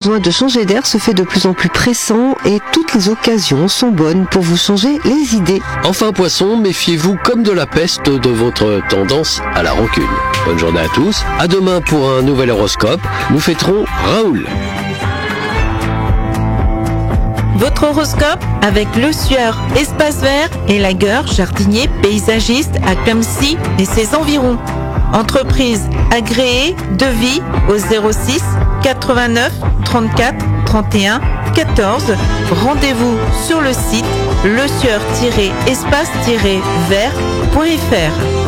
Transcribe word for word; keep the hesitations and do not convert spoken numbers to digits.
besoin de changer d'air se fait de plus en plus pressant et toutes les occasions sont bonnes pour vous changer les idées. Enfin Poisson, méfiez-vous comme de la peste de votre tendance à la rancune. Bonne journée à tous, à demain pour un nouvel horoscope. Nous fêterons Raoul. Votre horoscope avec Le Sueur, Espace Vert et Lagueur, jardinier paysagiste à Clamecy et ses environs. Entreprise agréée, devis au zéro six quatre-vingt-neuf trente-quatre trente et un quatorze. Rendez-vous sur le site le sueur tiret espace tiret vert point f r.